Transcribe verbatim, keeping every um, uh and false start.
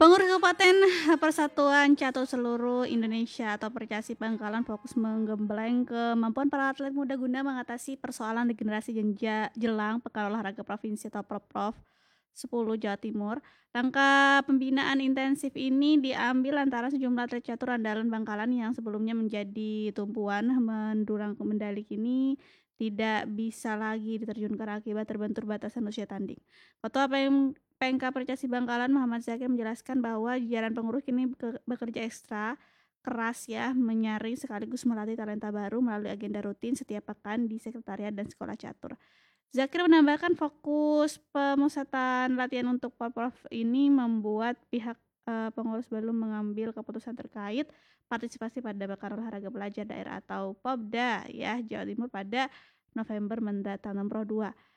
Pengurus Kabupaten Persatuan Catur Seluruh Indonesia atau Percasi Bangkalan fokus menggembleng kemampuan para atlet muda guna mengatasi persoalan regenerasi jenja jelang Pekan Olahraga Provinsi atau Porprov sepuluh Jawa Timur. Langkah pembinaan intensif ini diambil antara sejumlah atlet catur andalan Bangkalan yang sebelumnya menjadi tumpuan mendulang medali kini tidak bisa lagi diterjunkan akibat terbentur batasan usia tanding. Ketua Pem Pemka Percasi Bangkalan Muhammad Zakir menjelaskan bahwa jajaran pengurus kini beke- bekerja ekstra keras ya menyaring sekaligus melatih talenta baru melalui agenda rutin setiap pekan di sekretariat dan sekolah catur. Zakir menambahkan fokus pemusatan latihan untuk Porprov ini membuat pihak eh, pengurus belum mengambil keputusan terkait partisipasi pada Pekan Olahraga Pelajar Daerah atau Popda ya Jawa Timur pada November mendatang nomor dua.